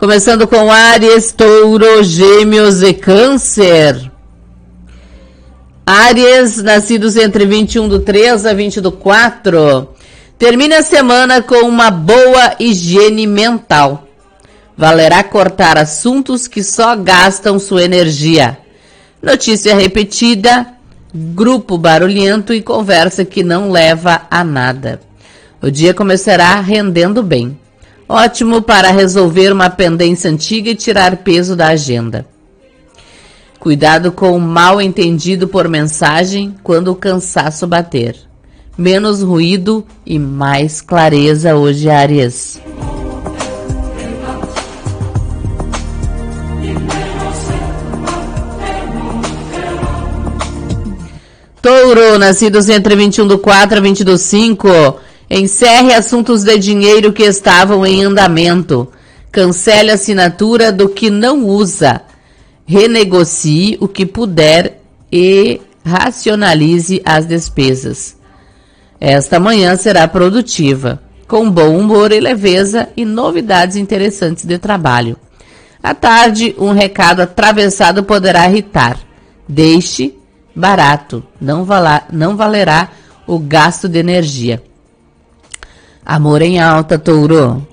Começando com Áries, Touro, Gêmeos e Câncer. Áries, nascidos entre 21/3 a 20/4. Termine a semana com uma boa higiene mental. Valerá cortar assuntos que só gastam sua energia. Notícia repetida, grupo barulhento e conversa que não leva a nada. O dia começará rendendo bem. Ótimo para resolver uma pendência antiga e tirar peso da agenda. Cuidado com o mal entendido por mensagem quando o cansaço bater. Menos ruído e mais clareza hoje, Áries. Touro, nascidos entre 21/4 a 20/5. Encerre assuntos de dinheiro que estavam em andamento. Cancele a assinatura do que não usa. Renegocie o que puder e racionalize as despesas. Esta manhã será produtiva, com bom humor e leveza e novidades interessantes de trabalho. À tarde, um recado atravessado poderá irritar. Deixe barato, não valerá o gasto de energia. Amor em alta, Touro.